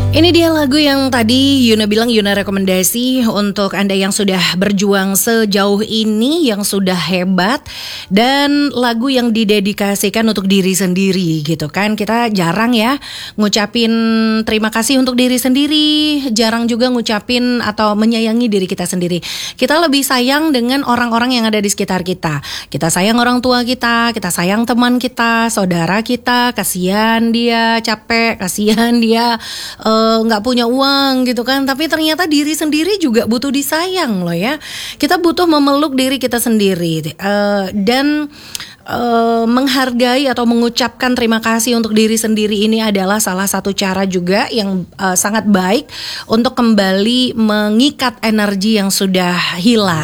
Ini dia lagu yang tadi Yuna bilang, Yuna rekomendasi untuk Anda yang sudah berjuang sejauh ini, yang sudah hebat, dan lagu yang didedikasikan untuk diri sendiri gitu kan. Kita jarang ya ngucapin terima kasih untuk diri sendiri, jarang juga ngucapin atau menyayangi diri kita sendiri. Kita lebih sayang dengan orang-orang yang ada di sekitar kita. Kita sayang orang tua kita sayang teman kita, saudara kita, kasihan dia capek, kasihan dia nggak punya uang gitu kan, tapi ternyata diri sendiri juga butuh disayang loh ya. Kita butuh memeluk diri kita sendiri dan menghargai atau mengucapkan terima kasih untuk diri sendiri ini adalah salah satu cara juga yang sangat baik untuk kembali mengikat energi yang sudah hilang.